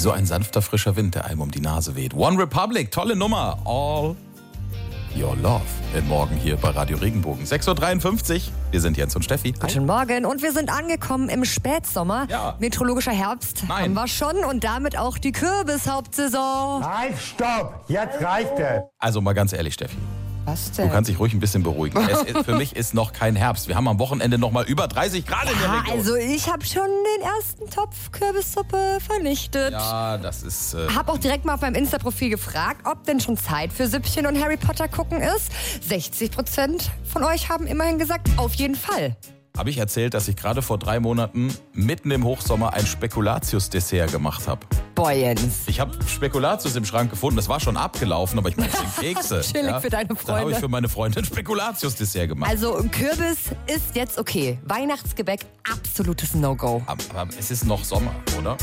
so ein sanfter, frischer Wind, der einem um die Nase weht. One Republic, tolle Nummer. All Your Love. Morgen hier bei Radio Regenbogen. 6.53 Uhr. Wir sind Jens und Steffi. Guten Morgen und wir sind angekommen im Spätsommer. Ja. Meteorologischer Herbst haben wir schon und damit auch die Kürbishauptsaison. Halt, stopp! Jetzt reicht es! Also mal ganz ehrlich, Steffi. Was denn? Du kannst dich ruhig ein bisschen beruhigen. Für mich ist noch kein Herbst. Wir haben am Wochenende noch mal über 30 Grad in der Region. Also ich habe schon den ersten Topf Kürbissuppe vernichtet. Ja, das ist... Hab auch direkt mal auf meinem Insta-Profil gefragt, ob denn schon Zeit für Süppchen und Harry Potter gucken ist. 60% von euch haben immerhin gesagt, auf jeden Fall. Habe ich erzählt, dass ich gerade vor 3 Monaten mitten im Hochsommer ein Spekulatius-Dessert gemacht habe. Boah, Jens. Ich habe Spekulatius im Schrank gefunden, das war schon abgelaufen, aber ich meine, Kekse. Chillig für deine Da habe Freunde. ich für meine Freundin Spekulatius-Dessert gemacht. Also Kürbis ist jetzt okay. Weihnachtsgebäck, absolutes No-Go. Aber es ist noch Sommer, oder?